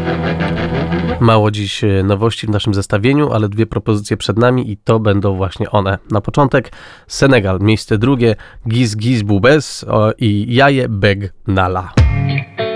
Mało dziś nowości w naszym zestawieniu, ale 2 propozycje przed nami i to będą właśnie one. Na początek Senegal, miejsce drugie, Giz Giz Boubez i Yaye Beg Nala.